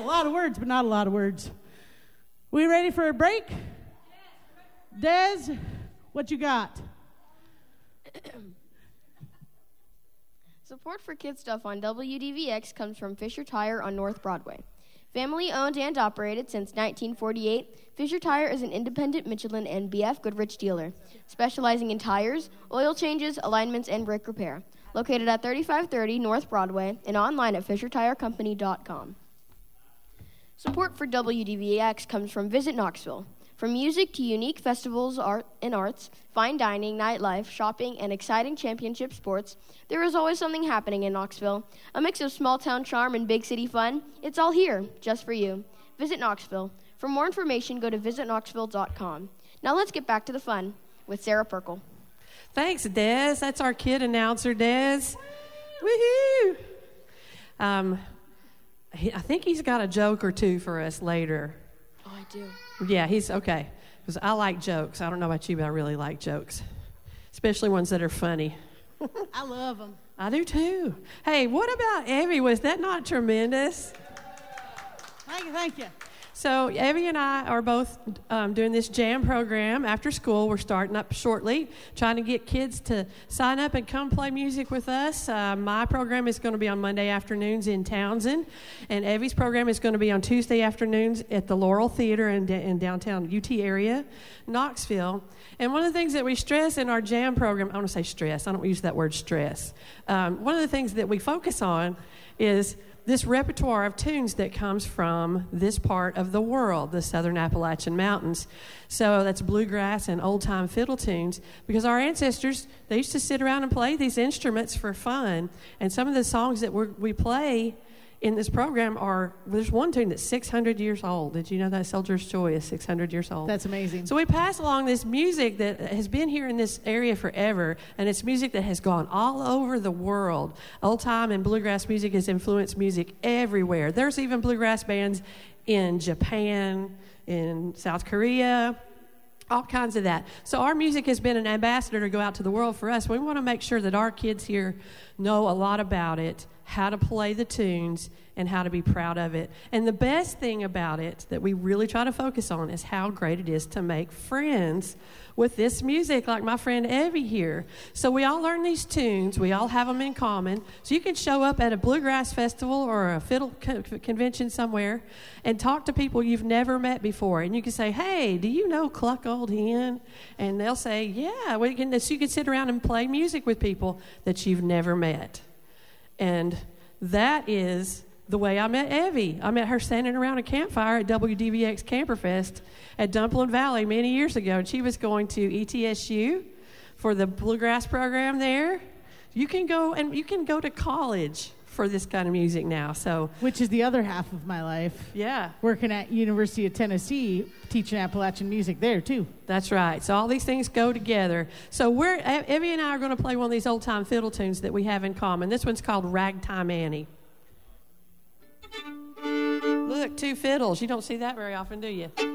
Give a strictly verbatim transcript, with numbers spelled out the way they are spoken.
lot of words, but not a lot of words. We ready for a break? Des, what you got? Support for Kid Stuff on W D V X comes from Fisher Tire on North Broadway. Family owned and operated since nineteen forty-eight, Fisher Tire is an independent Michelin and B F Goodrich dealer, specializing in tires, oil changes, alignments, and brake repair. Located at thirty-five thirty North Broadway and online at fisher tire company dot com. Support for W D V X comes from Visit Knoxville. From music to unique festivals art and arts, fine dining, nightlife, shopping, and exciting championship sports, there is always something happening in Knoxville. A mix of small-town charm and big city fun. It's all here, just for you. Visit Knoxville. For more information, go to visit knoxville dot com. Now let's get back to the fun with Sarah Perkle. Thanks, Des. That's our kid announcer, Des. Woohoo! Um, he, I think he's got a joke or two for us later. Oh, I do. Yeah, he's okay. Because I like jokes. I don't know about you, but I really like jokes, especially ones that are funny. I love them. I do too. Hey, what about Evie? Was that not tremendous? Thank you, thank you. So Evie and I are both um, doing this jam program after school. We're starting up shortly, trying to get kids to sign up and come play music with us. Uh, my program is going to be on Monday afternoons in Townsend, and Evie's program is going to be on Tuesday afternoons at the Laurel Theater in, in downtown U T area, Knoxville. And one of the things that we stress in our jam program, I want to say stress, I don't use that word stress. Um, one of the things that we focus on is this repertoire of tunes that comes from this part of the world, the Southern Appalachian Mountains. So that's bluegrass and old-time fiddle tunes, because our ancestors, they used to sit around and play these instruments for fun. And some of the songs that we're, we play in this program are, there's one tune that's six hundred years old. Did you know that Soldier's Joy is six hundred years old? That's amazing. So we pass along this music that has been here in this area forever, and it's music that has gone all over the world. Old time and bluegrass music has influenced music everywhere. There's even bluegrass bands in Japan, in South Korea, all kinds of that. So our music has been an ambassador to go out to the world for us. We want to make sure that our kids here know a lot about it, how to play the tunes, and how to be proud of it. And the best thing about it that we really try to focus on is how great it is to make friends with this music, like my friend Evie here. So we all learn these tunes. We all have them in common. So you can show up at a bluegrass festival or a fiddle co- convention somewhere and talk to people you've never met before. And you can say, hey, do you know Cluck Old Hen? And they'll say, yeah. We can, so you can sit around and play music with people that you've never met. And that is the way I met Evie. I met her standing around a campfire at W D V X Camperfest at Dumplin Valley many years ago. And she was going to E T S U for the bluegrass program there. You can go and you can go to college for this kind of music now. So, which is the other half of my life. Yeah. Working at University of Tennessee, teaching Appalachian music there too. That's right. So all these things go together. So we're Evie and I are going to play one of these old time fiddle tunes that we have in common. This one's called Ragtime Annie. Look, two fiddles. You don't see that very often, do you?